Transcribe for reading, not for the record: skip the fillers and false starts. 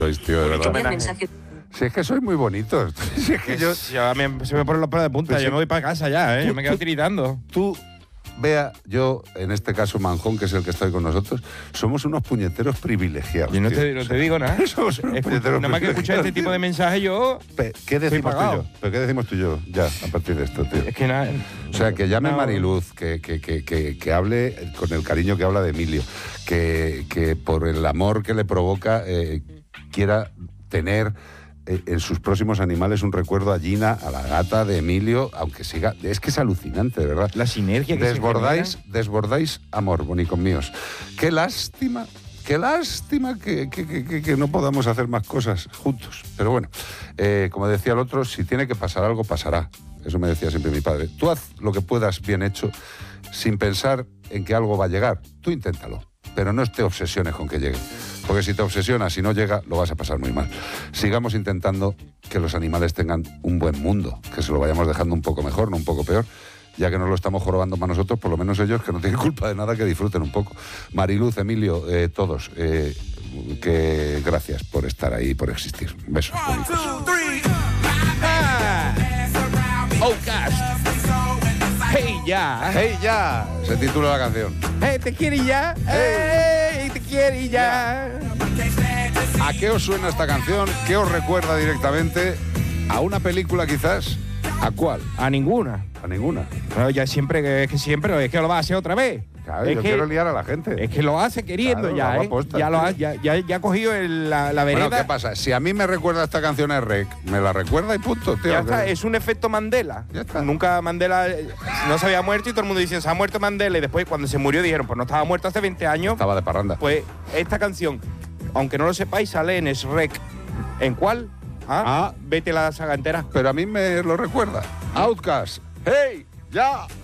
Tío, de verdad. Si es que sois muy bonitos. Si es que yo se me ponen los pelos de punta. Pues yo sí. me voy para casa ya, ¿eh? Yo me quedo tiritando. Tú, Bea, yo, en este caso Manjón, que es el que está hoy con nosotros, somos unos puñeteros privilegiados. Yo no tío. te digo nada. Somos unos puñeteros Nada más que escuchar este tipo de mensajes yo... ¿Qué decimos tú y pagado. yo? ¿Pero qué decimos tú y yo ya a partir de esto, tío? Es que nada... O sea, que llame no. Mariluz, que hable con el cariño que habla de Emilio, que por el amor que le provoca quiera tener en sus próximos animales un recuerdo a Gina, a la gata de Emilio, aunque siga... Es que es alucinante, de verdad. La sinergia que Desbordáis amor, bonicos míos. Qué lástima que no podamos hacer más cosas juntos. Pero bueno, como decía el otro, si tiene que pasar algo, pasará. Eso me decía siempre mi padre. Tú haz lo que puedas bien hecho sin pensar en que algo va a llegar. Tú inténtalo, pero no te obsesiones con que llegue. Porque si te obsesionas y no llega, lo vas a pasar muy mal. Sigamos intentando que los animales tengan un buen mundo, que se lo vayamos dejando un poco mejor, no un poco peor. Ya que nos lo estamos jorobando para nosotros, por lo menos ellos, que no tienen culpa de nada, que disfruten un poco. Mariluz, Emilio, todos, que gracias por estar ahí, por existir. Besos. Outcast. Hey ya. ¡Hey, ya! Se titula la canción. Hey, te quiere ya. Hey, te quiere ya. ¿A qué os suena esta canción? ¿Qué os recuerda directamente? ¿A una película quizás? ¿A cuál? A ninguna. A ninguna. No, ya siempre, es que lo va a hacer otra vez. Claro, es yo que, quiero liar a la gente. Es que lo hace queriendo Claro, ya, lo ¿eh? aposta, Ya, tío. ya ha cogido la vereda. Bueno, ¿qué pasa? Si a mí me recuerda esta canción a Rec, me la recuerda y punto, tío. Ya está, es un efecto Mandela. Ya está. Nunca Mandela no se había muerto y todo el mundo dice, se ha muerto Mandela. Y después, cuando se murió, dijeron, pues no estaba muerto hace 20 años. Estaba de parranda. Pues esta canción, aunque no lo sepáis, sale en Shrek. ¿En cuál? Vete la saga entera. Pero a mí me lo recuerda. Outcast. ¡Hey! ¡Ya!